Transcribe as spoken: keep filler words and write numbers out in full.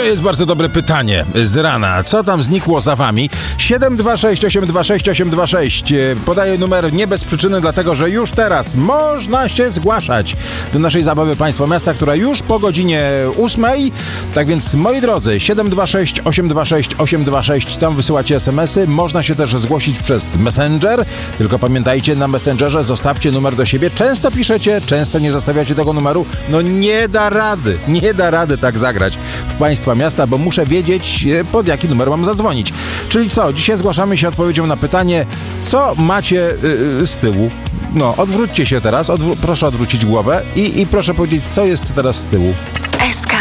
To jest bardzo dobre pytanie z rana. Co tam znikło za wami? siedem dwa sześć osiem dwa sześć osiem dwa sześć. Podaję numer nie bez przyczyny, dlatego że już teraz można się zgłaszać do naszej zabawy Państwo Miasta, która już po godzinie ósmej. Tak więc, moi drodzy, siedem dwa sześć osiem dwa sześć osiem dwa sześć, tam wysyłacie es em esy. Można się też zgłosić przez Messenger. Tylko pamiętajcie, na Messengerze zostawcie numer do siebie. Często piszecie, często nie zostawiacie tego numeru. No nie da rady, nie da rady tak zagrać w Państwa Miasta, bo muszę wiedzieć, pod jaki numer mam zadzwonić. Czyli co? Dzisiaj zgłaszamy się odpowiedzią na pytanie, co macie yy, z tyłu. No, odwróćcie się teraz, odwró- proszę odwrócić głowę i, i proszę powiedzieć, co jest teraz z tyłu. S K